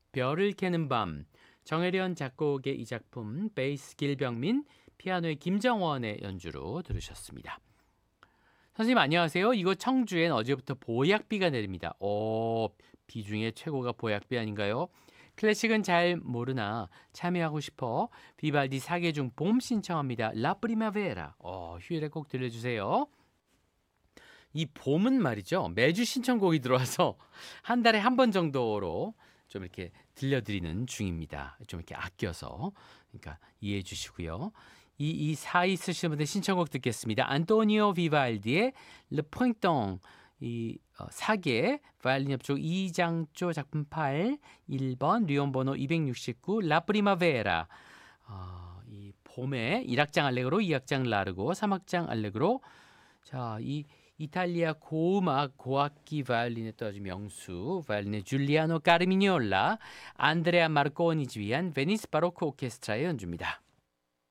별을 캐는 밤. 정혜련 작곡의 이 작품 베이스 길병민, 피아노의 김정원의 연주로 들으셨습니다. 선생님 안녕하세요. 이곳 청주엔 어제부터 보약비가 내립니다. 비 중에 최고가 보약비 아닌가요? 클래식은 잘 모르나 참여하고 싶어 비발디 사계 중 봄 신청합니다. 라 프리마베라. 휴일에 꼭 들려주세요. 이 봄은 말이죠. 매주 신청곡이 들어와서 한 달에 한 번 정도로 좀 이렇게 들려드리는 중입니다. 좀 이렇게 아껴서. 그러니까 이해해 주시고요. 이 사이 쓰시는 분들 신청곡 듣겠습니다. 안토니오 비발디의 Le Printemps, 사계 바이올린 협조 이장조 작품 8, 1번 리온 번호 269 La Primavera. 이 봄에 1악장 알레그로, 2악장 라르고, 3악장 알레그로. 자, 이 이탈리아 고음악 고악기 바이올린의 또 아주 명수 바이올린의 줄리아노 까르미니올라, 안드레아 마르코니 지휘한 베니스 바로크 오케스트라의 연주입니다.